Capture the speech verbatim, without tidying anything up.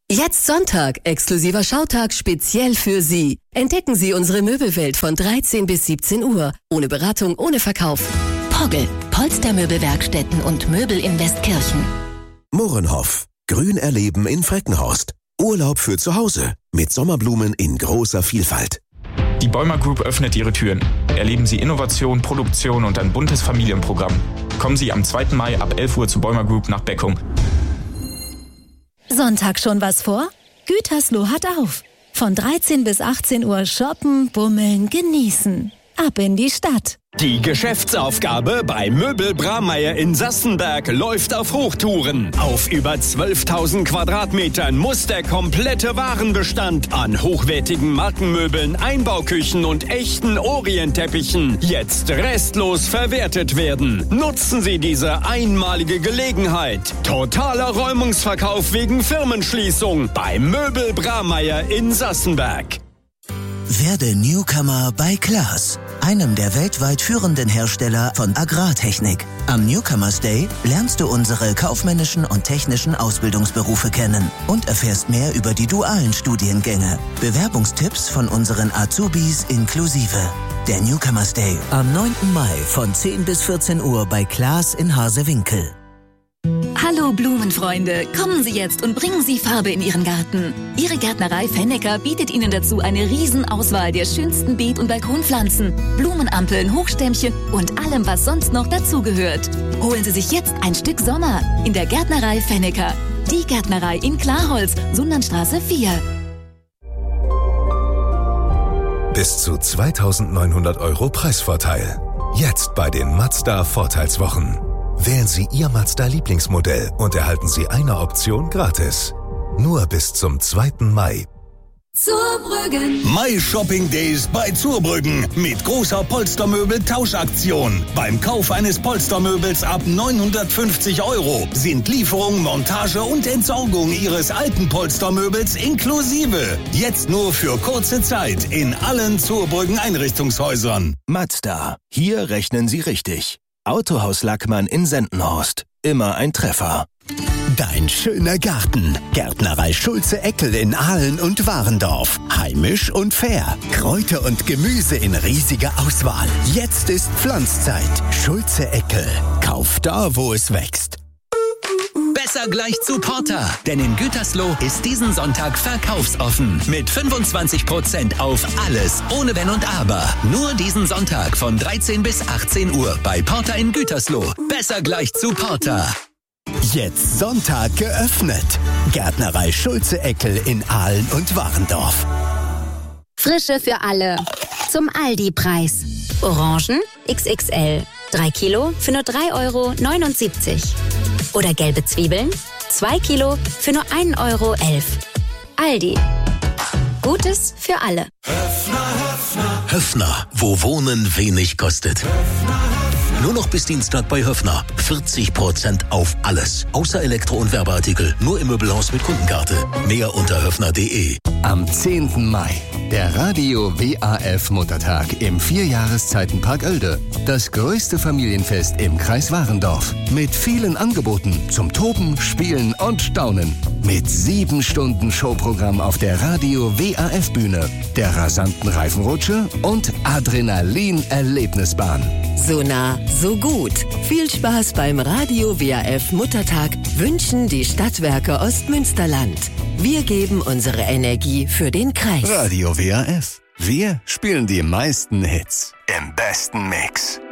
Jetzt Sonntag, exklusiver Schautag speziell für Sie. Entdecken Sie unsere Möbelwelt von dreizehn bis siebzehn Uhr. Ohne Beratung, ohne Verkauf. Pogge, Polstermöbelwerkstätten und Möbel in Westkirchen. Mohrenhoff, Grün erleben in Freckenhorst. Urlaub für zu Hause mit Sommerblumen in großer Vielfalt. Die Bäumer Group öffnet ihre Türen. Erleben Sie Innovation, Produktion und ein buntes Familienprogramm. Kommen Sie am zweiten Mai ab elf Uhr zu Bäumer Group nach Beckum. Sonntag schon was vor? Gütersloh hat auf. Von dreizehn bis achtzehn Uhr shoppen, bummeln, genießen. Ab in die Stadt. Die Geschäftsaufgabe bei Möbel Bramayr in Sassenberg läuft auf Hochtouren. Auf über zwölftausend Quadratmetern muss der komplette Warenbestand an hochwertigen Markenmöbeln, Einbauküchen und echten Orientteppichen jetzt restlos verwertet werden. Nutzen Sie diese einmalige Gelegenheit. Totaler Räumungsverkauf wegen Firmenschließung bei Möbel Bramayr in Sassenberg. Werde Newcomer bei Claas, einem der weltweit führenden Hersteller von Agrartechnik. Am Newcomers Day lernst du unsere kaufmännischen und technischen Ausbildungsberufe kennen und erfährst mehr über die dualen Studiengänge. Bewerbungstipps von unseren Azubis inklusive. Der Newcomers Day am neunten Mai von zehn bis vierzehn Uhr bei Claas in Hasewinkel. Hallo Blumenfreunde, kommen Sie jetzt und bringen Sie Farbe in Ihren Garten. Ihre Gärtnerei Fennecker bietet Ihnen dazu eine Riesenauswahl der schönsten Beet- und Balkonpflanzen, Blumenampeln, Hochstämmchen und allem, was sonst noch dazugehört. Holen Sie sich jetzt ein Stück Sommer in der Gärtnerei Fennecker. Die Gärtnerei in Klarholz, Sundernstraße vier. Bis zu zweitausendneunhundert Euro Preisvorteil. Jetzt bei den Mazda Vorteilswochen. Wählen Sie Ihr Mazda-Lieblingsmodell und erhalten Sie eine Option gratis. Nur bis zum zweiten Mai. Zurbrüggen. Mai Shopping Days bei Zurbrüggen mit großer Polstermöbel-Tauschaktion. Beim Kauf eines Polstermöbels ab neunhundertfünfzig Euro sind Lieferung, Montage und Entsorgung Ihres alten Polstermöbels inklusive. Jetzt nur für kurze Zeit in allen Zurbrüggen Einrichtungshäusern. Mazda. Hier rechnen Sie richtig. Autohaus Lackmann in Sendenhorst. Immer ein Treffer. Dein schöner Garten. Gärtnerei Schulze-Eckel in Ahlen und Warendorf. Heimisch und fair. Kräuter und Gemüse in riesiger Auswahl. Jetzt ist Pflanzzeit. Schulze-Eckel. Kauf da, wo es wächst. Besser gleich zu Porter, denn in Gütersloh ist diesen Sonntag verkaufsoffen. Mit fünfundzwanzig Prozent auf alles, ohne Wenn und Aber. Nur diesen Sonntag von dreizehn bis achtzehn Uhr bei Porter in Gütersloh. Besser gleich zu Porter. Jetzt Sonntag geöffnet. Gärtnerei Schulze-Eckel in Ahlen und Warendorf. Frische für alle. Zum Aldi-Preis. Orangen X X L. drei Kilo für nur drei Euro neunundsiebzig. Oder gelbe Zwiebeln, zwei Kilo für nur ein Euro elf. Aldi. Gutes für alle. Höffner, wo Wohnen wenig kostet. Nur noch bis Dienstag bei Höffner. vierzig Prozent auf alles. Außer Elektro- und Werbeartikel. Nur im Möbelhaus mit Kundenkarte. Mehr unter höffner punkt de. Am zehnten Mai. Der Radio W A F Muttertag im Vierjahreszeitenpark Oelde. Das größte Familienfest im Kreis Warendorf. Mit vielen Angeboten zum Toben, Spielen und Staunen. Mit sieben Stunden Showprogramm auf der Radio W A F Bühne, der rasanten Reifenrutsche und Adrenalin-Erlebnisbahn. So nah, so gut. Viel Spaß beim Radio W A F Muttertag wünschen die Stadtwerke Ostmünsterland. Wir geben unsere Energie für den Kreis. Radio W A F. Wir spielen die meisten Hits im besten Mix.